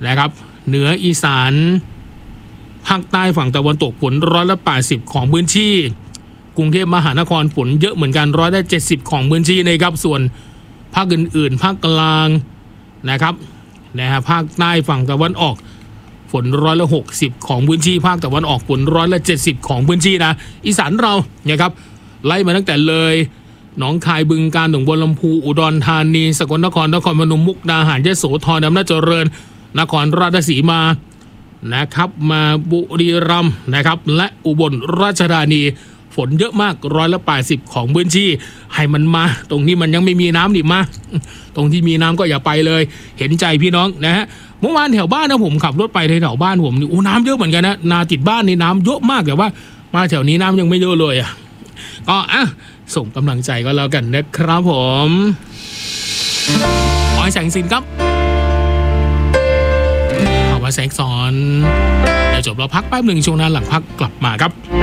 นะครับเหนืออีสานภาคใต้ฝั่งตะวันตกฝน180ของพื้นที่กรุงเทพมหานครฝนเยอะเหมือนกัน170ของพื้นที่นะครับส่วนภาคอื่นๆภาคกลางนะครับภาคใต้ฝั่งตะวันออกฝน160ของพื้นที่ภาคตะวันออกฝน170ของพื้นที่นะอีสานเรานะครับไล่มาตั้งแต่เลยหนองคายบึงกาฬหนองบัวลำพูอุดรธานีสกลนครนครพนมมุกดาหารยโสธรอำนาจเจริญนครราชสีมานะครับมาบุรีรัมย์นะครับและอุบลราชธานีฝนเยอะมาก180ของพื้นที่ให้มันมาตรงนี้มันยังไม่มีน้ำดิมาตรงที่มีน้ำก็อย่าไปเลยเห็นใจพี่น้องนะฮะเมื่อวานแถวบ้านนะผมขับรถไปแถวบ้านผมนี่น้ำเยอะเหมือนกันนะนาติดบ้านนี่น้ำเยอะมากแต่ว่ามาแถวนี้น้ำยังไม่เยอะเลยก็ส่งกำลังใจก็แล้วกันนะครับผมขอให้แสงสินครับเอาว่าแสงสอนเดี๋ยวจบเราพักแป๊บหนึ่งช่วงหน้าหลังพักกลับมาครับ